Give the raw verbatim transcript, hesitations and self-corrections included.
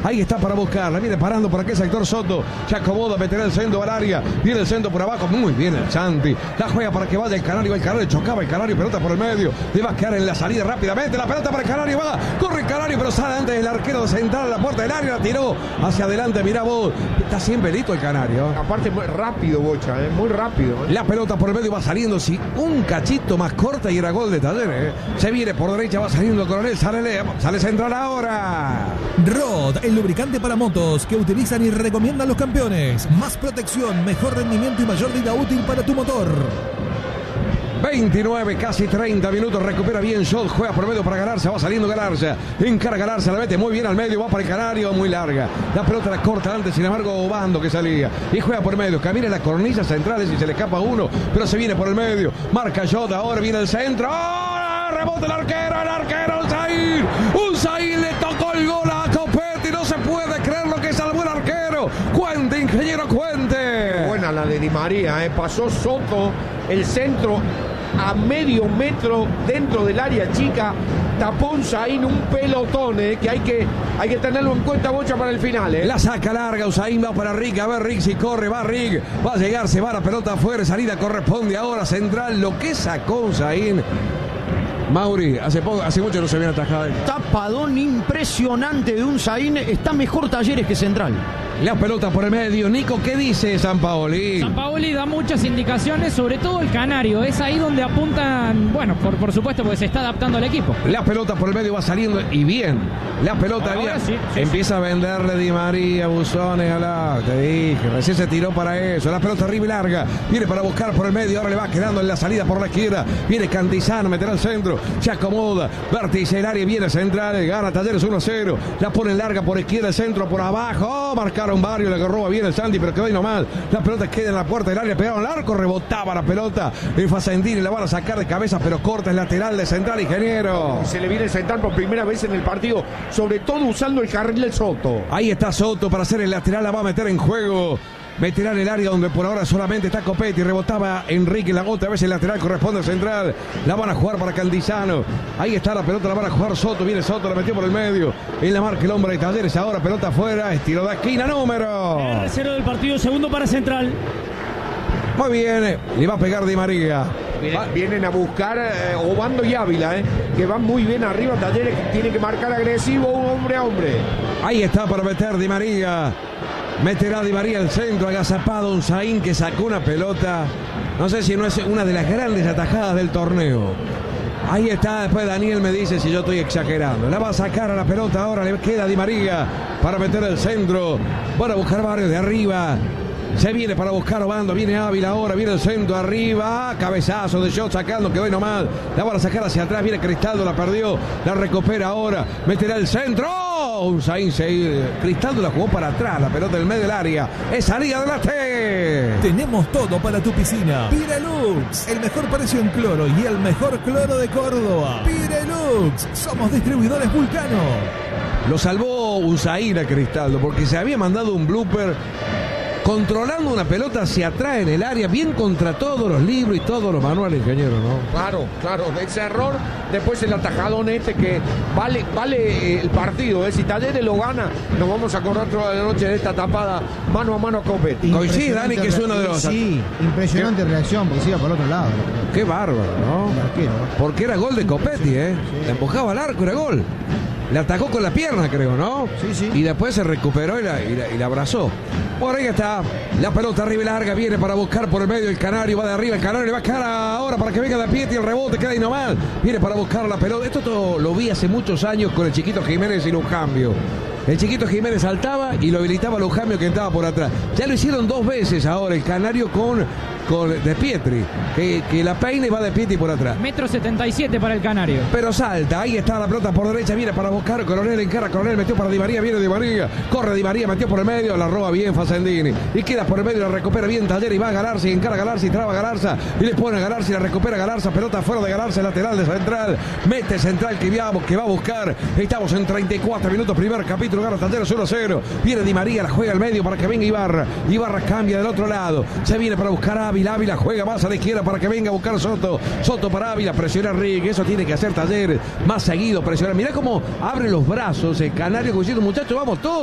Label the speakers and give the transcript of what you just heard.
Speaker 1: Ahí está para buscarla. Viene parando por aquel sector Soto. Se acomoda, meterá el centro al área. Viene el centro por abajo. Muy bien el Santi. La juega para que vaya el Canario. El Canario chocaba el Canario. Pelota por el medio. Le va a quedar en la salida rápidamente. La pelota para el Canario. Va. Corre el Canario, pero sale antes el arquero central a la puerta del área. La tiró hacia adelante. Mirá vos. Está siempre listo el Canario.
Speaker 2: Aparte, muy rápido, Bocha. ¿eh? Muy rápido. ¿eh?
Speaker 1: La pelota por el medio va saliendo. Si un cachito más corta y era gol de Talleres. ¿eh? Se viene por derecha. Va saliendo el Coronel. Sale, sale central ahora.
Speaker 3: Rod, el lubricante para motos que utilizan y recomiendan los campeones. Más protección, mejor rendimiento y mayor vida útil para tu motor.
Speaker 1: veintinueve, casi treinta minutos. Recupera bien Shot. Juega por medio para Galarza. Va saliendo Galarza. Encara Galarza. La mete muy bien al medio. Va para el Canario. Muy larga. La pelota la corta antes. Sin embargo, Obando que salía. Y juega por medio. Camina en las cornisas centrales y se le escapa uno. Pero se viene por el medio. Marca Shot. Ahora viene el centro. ¡Oh! Rebote el arquero. El arquero. Unzaín. Unzaín le tocó el gol a Copetti. No se puede creer lo que salvó el arquero. Cuente, ingeniero, cuente.
Speaker 2: Buena la de Di María. ¿eh? Pasó Soto. El centro a medio metro dentro del área chica, tapó Unzaín, un pelotón, eh, que hay que hay que tenerlo en cuenta, Bocha, para el final. Eh.
Speaker 1: La saca larga, Unzaín va para Rick, a ver Rick si corre, va Rick, va a llegar, se va la pelota afuera, salida corresponde ahora central, lo que sacó Unzaín. Mauri, hace poco, hace mucho no se viene atajada.
Speaker 4: Tapadón impresionante de Unzaín, está mejor Talleres que Central.
Speaker 1: La pelota por el medio. Nico, ¿qué dice Sampaoli?
Speaker 5: Sampaoli da muchas indicaciones, sobre todo el Canario. Es ahí donde apuntan, bueno, por, por supuesto, porque se está adaptando al equipo.
Speaker 1: La pelota por el medio va saliendo y bien. La pelota
Speaker 5: Ahora
Speaker 1: bien.
Speaker 5: Sí, sí,
Speaker 1: Empieza
Speaker 5: sí.
Speaker 1: a venderle Di María, Buzones a la. Te dije, recién se tiró para eso. La pelota arriba y larga. Viene para buscar por el medio. Ahora le va quedando en la salida por la izquierda. Viene Cantizano, meterá al centro. Se acomoda. Vértice el área. Viene central. Gana Talleres uno a cero. La pone larga por izquierda, el centro por abajo. Oh, marcaron varios. Le agarró bien el Santi, pero quedó ahí nomás. La pelota queda en la puerta del área. Pegaron el arco. Rebotaba la pelota. El Facendini la van a sacar de cabeza, pero corta el lateral de central, ingeniero.
Speaker 2: Se le viene el central por primera vez en el partido. Sobre todo usando el carril del Soto.
Speaker 1: Ahí está Soto para hacer el lateral. La va a meter en juego. Meterá en el área donde por ahora solamente está Copetti. Rebotaba Enrique la otra vez el lateral corresponde al central. La van a jugar para Cantizano. Ahí está la pelota, la van a jugar Soto. Viene Soto, la metió por el medio. En la marca el hombre de Talleres. Ahora pelota afuera. Estilo de esquina número.
Speaker 6: El tercero del partido, segundo para Central.
Speaker 1: Muy bien. Le va a pegar Di María.
Speaker 2: Vienen, vienen a buscar eh, Obando y Ávila, eh, que van muy bien arriba. Talleres tiene que marcar agresivo hombre a hombre.
Speaker 1: Ahí está para meter Di María. Meterá Di María el centro, agazapado Unzaín que sacó una pelota. No sé si no es una de las grandes atajadas del torneo. Ahí está, después Daniel me dice si yo estoy exagerando. La va a sacar a la pelota, ahora le queda Di María para meter el centro. Van a buscar varios de arriba. Se viene para buscar Obando, viene Ávila ahora, viene el centro arriba, cabezazo de Shot sacando, quedó ahí nomás, la van a sacar hacia atrás, viene Cristaldo, la perdió, la recupera ahora, meterá el centro, Unzaín se Cristaldo la jugó para atrás, la pelota del medio del área, es salida adelante.
Speaker 3: Tenemos todo para tu piscina. Pirelux, el mejor precio en cloro y el mejor cloro de Córdoba. Pirelux, somos distribuidores Vulcano.
Speaker 1: Lo salvó Unzaín a Cristaldo porque se había mandado un blooper controlando una pelota hacia atrás en el área, bien contra todos los libros y todos los manuales, ingeniero, ¿no?
Speaker 2: Claro, claro, de ese error, después el atajadón este que vale, vale el partido, ¿eh? Si Talleres lo gana, nos vamos a acordar toda la noche de esta tapada mano a mano a Copetti.
Speaker 1: Coincide, Dani, que es uno de los...
Speaker 7: Sí, impresionante ¿Qué? reacción, porque se iba por otro lado.
Speaker 1: Qué bárbaro, ¿no? Porque era gol de Copetti, ¿eh? Sí. Le empujaba al arco, era gol. Le atacó con la pierna, creo, ¿no?
Speaker 7: Sí, sí.
Speaker 1: Y después se recuperó y la, y la, y la abrazó. Por ahí está. La pelota arriba y larga. Viene para buscar por el medio el Canario. Va de arriba el Canario. Le va a quedar ahora para que venga de pie y el rebote queda ahí nomás. Viene para buscar la pelota. Esto todo lo vi hace muchos años con el Chiquito Jiménez y Lujambio. El Chiquito Jiménez saltaba y lo habilitaba Lujambio que entraba por atrás. Ya lo hicieron dos veces ahora el Canario con, con De Pietri. Que, que la peine va De Pietri por atrás.
Speaker 5: Metro setenta y siete para el Canario.
Speaker 1: Pero salta. Ahí está la pelota por derecha. Viene para buscar. Coronel encara. Coronel metió para Di María. Viene Di María. Corre Di María. Metió por el medio. La roba bien Facendini. Y queda por el medio. La recupera bien Talleres. Y va a Galarza. Y encara Galarza. Y traba Galarza. Y le pone a Galarza. Y la recupera Galarza. Pelota fuera de Galarza. Lateral de central. Mete central que va, que va a buscar. Estamos en treinta y cuatro minutos. Primer capítulo. Gana Talleres uno a cero. Viene Di María. La juega al medio para que venga Ibarra. Ibarra cambia del otro lado. Se viene para buscar a Ávila. Ávila juega más a la izquierda para que venga a buscar Soto. Soto para Ávila. Presiona a Rick. Eso tiene que hacer Talleres. Más seguido. Presionar. Mirá cómo abre los brazos el Canario diciendo, muchachos, vamos todos.